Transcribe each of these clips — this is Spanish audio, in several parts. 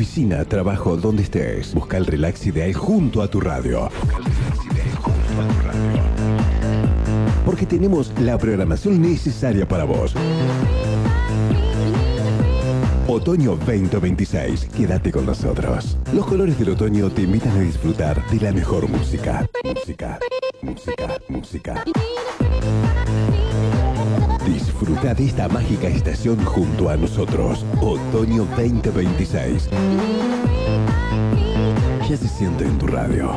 oficina, trabajo, donde estés. Busca el relax ideal junto a tu radio. Porque tenemos la programación necesaria para vos. Otoño 2026. Quédate con nosotros. Los colores del otoño te invitan a disfrutar de la mejor música. Música. Disfruta de esta mágica estación junto a nosotros. Otoño 2026. Ya se siente en tu radio.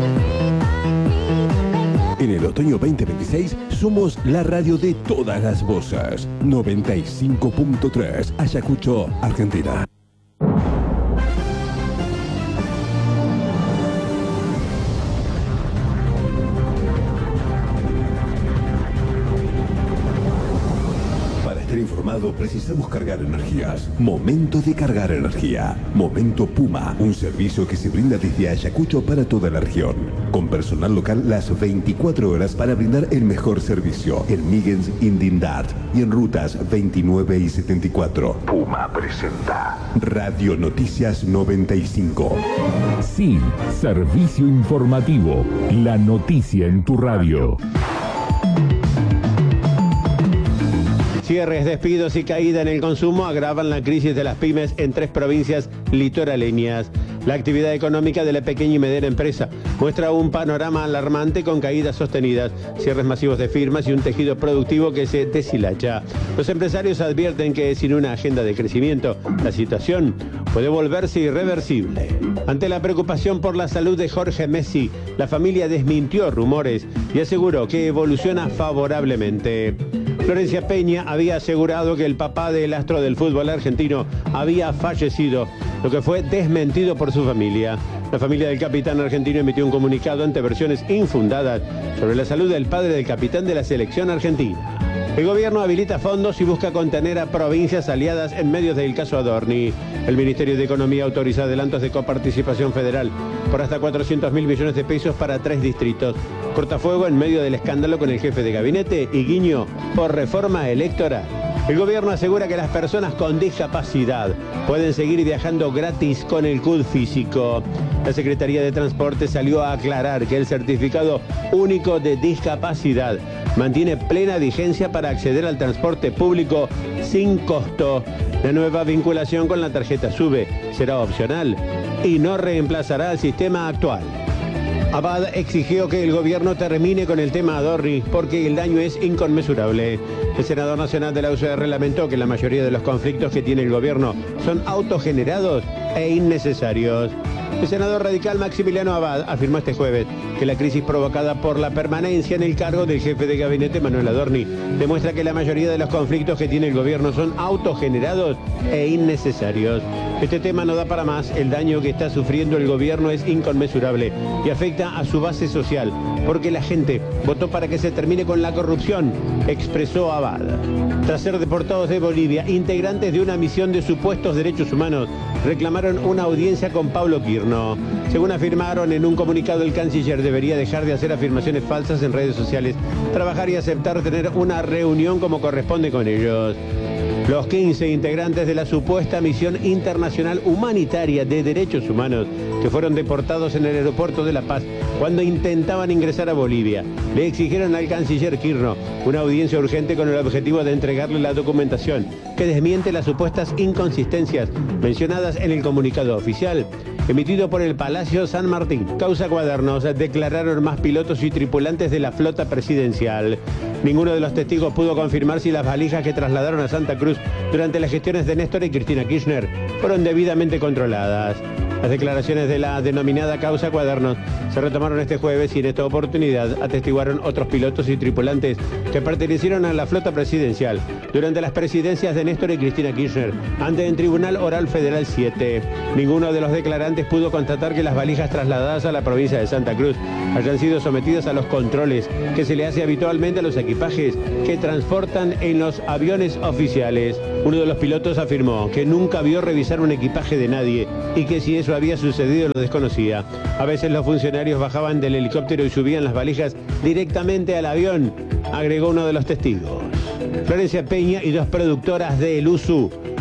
En el otoño 2026 somos la radio de todas las voces. 95.3 Ayacucho, Argentina. Informado, precisamos cargar energías. Momento de cargar energía. Momento Puma, un servicio que se brinda desde Ayacucho para toda la región. Con personal local las 24 horas para brindar el mejor servicio. En Miguens, Indindad y en rutas 29 y 74. Puma presenta Radio Noticias 95. Sí, servicio informativo. La noticia en tu radio. Cierres, despidos y caída en el consumo agravan la crisis de las pymes en 3 provincias litoraleñas. La actividad económica de la pequeña y mediana empresa muestra un panorama alarmante con caídas sostenidas, cierres masivos de firmas y un tejido productivo que se deshilacha. Los empresarios advierten que sin una agenda de crecimiento, la situación puede volverse irreversible. Ante la preocupación por la salud de Jorge Messi, la familia desmintió rumores y aseguró que evoluciona favorablemente. Florencia Peña había asegurado que el papá del astro del fútbol argentino había fallecido, lo que fue desmentido por su familia. La familia del capitán argentino emitió un comunicado ante versiones infundadas sobre la salud del padre del capitán de la selección argentina. El gobierno habilita fondos y busca contener a provincias aliadas en medio del caso Adorni. El Ministerio de Economía autoriza adelantos de coparticipación federal por hasta 400.000 millones de pesos para 3 distritos. Cortafuego en medio del escándalo con el jefe de gabinete y guiño por reforma electoral. El gobierno asegura que las personas con discapacidad pueden seguir viajando gratis con el CUD físico. La Secretaría de Transporte salió a aclarar que el certificado único de discapacidad mantiene plena vigencia para acceder al transporte público sin costo. La nueva vinculación con la tarjeta SUBE será opcional y no reemplazará al sistema actual. Abad exigió que el gobierno termine con el tema Adorni porque el daño es inconmensurable. El senador nacional de la UCR lamentó que la mayoría de los conflictos que tiene el gobierno son autogenerados e innecesarios. El senador radical Maximiliano Abad afirmó este jueves que la crisis provocada por la permanencia en el cargo del jefe de gabinete Manuel Adorni demuestra que la mayoría de los conflictos que tiene el gobierno son autogenerados e innecesarios. Este tema no da para más, el daño que está sufriendo el gobierno es inconmensurable y afecta a su base social, porque la gente votó para que se termine con la corrupción, expresó Abad. Tras ser deportados de Bolivia, integrantes de una misión de supuestos derechos humanos reclamaron una audiencia con Pablo Quirno. Según afirmaron en un comunicado, el canciller debería dejar de hacer afirmaciones falsas en redes sociales, trabajar y aceptar tener una reunión como corresponde con ellos. Los 15 integrantes de la supuesta misión internacional humanitaria de derechos humanos que fueron deportados en el aeropuerto de La Paz cuando intentaban ingresar a Bolivia, le exigieron al canciller Quirno una audiencia urgente con el objetivo de entregarle la documentación que desmiente las supuestas inconsistencias mencionadas en el comunicado oficial emitido por el Palacio San Martín. Causa Cuadernos declararon más pilotos y tripulantes de la flota presidencial. Ninguno de los testigos pudo confirmar si las valijas que trasladaron a Santa Cruz durante las gestiones de Néstor y Cristina Kirchner fueron debidamente controladas. Las declaraciones de la denominada Causa Cuadernos se retomaron este jueves y en esta oportunidad atestiguaron otros pilotos y tripulantes que pertenecieron a la flota presidencial durante las presidencias de Néstor y Cristina Kirchner ante el Tribunal Oral Federal 7. Ninguno de los declarantes pudo constatar que las valijas trasladadas a la provincia de Santa Cruz hayan sido sometidas a los controles que se le hace habitualmente a los equipajes que transportan en los aviones oficiales. Uno de los pilotos afirmó que nunca vio revisar un equipaje de nadie y que si eso había sucedido lo desconocía. A veces los funcionarios bajaban del helicóptero y subían las valijas directamente al avión, agregó uno de los testigos. Florencia Peña y 2 productoras de El Usu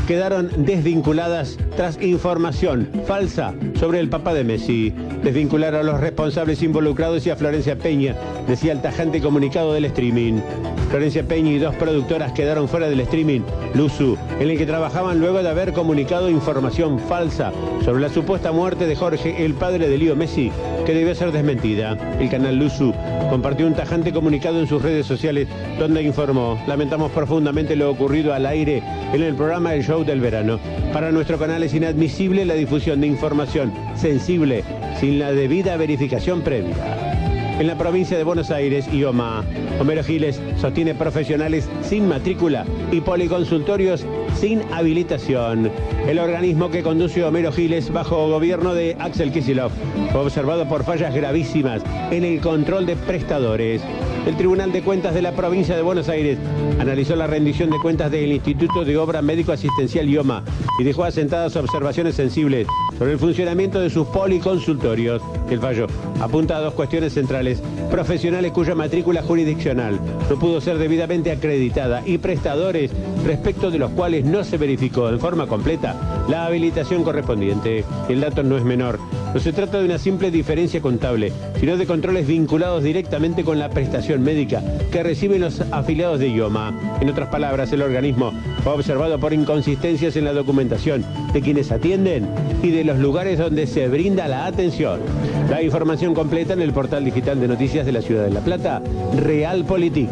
quedaron desvinculadas tras información falsa sobre el papá de Messi. Desvincular a los responsables involucrados y a Florencia Peña, decía el tajante comunicado del streaming. Florencia Peña y 2 productoras quedaron fuera del streaming Luzu, en el que trabajaban luego de haber comunicado información falsa sobre la supuesta muerte de Jorge, el padre de Leo Messi, que debió ser desmentida. El canal Luzu compartió un tajante comunicado en sus redes sociales donde informó: lamentamos profundamente lo ocurrido al aire en el programa El Show del Verano. Para nuestro canal es inadmisible la difusión de información sensible sin la debida verificación previa. En la provincia de Buenos Aires, IOMA, Homero Giles sostiene profesionales sin matrícula y policonsultorios sin habilitación. El organismo que conduce Homero Giles bajo gobierno de Axel Kicillof fue observado por fallas gravísimas en el control de prestadores. El Tribunal de Cuentas de la provincia de Buenos Aires analizó la rendición de cuentas del Instituto de Obra Médico Asistencial IOMA y dejó asentadas observaciones sensibles sobre el funcionamiento de sus policonsultorios. El fallo apunta a 2 cuestiones centrales: profesionales cuya matrícula jurisdiccional no pudo ser debidamente acreditada y prestadores respecto de los cuales no se verificó en forma completa la habilitación correspondiente. El dato no es menor. No se trata de una simple diferencia contable, sino de controles vinculados directamente con la prestación médica que reciben los afiliados de IOMA. En otras palabras, el organismo fue observado por inconsistencias en la documentación de quienes atienden y de los lugares donde se brinda la atención. La información completa en el portal digital de noticias de la Ciudad de La Plata, Realpolitik.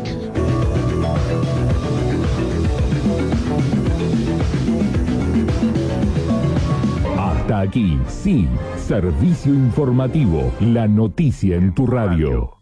Hasta aquí, sí, servicio informativo, la noticia en tu radio.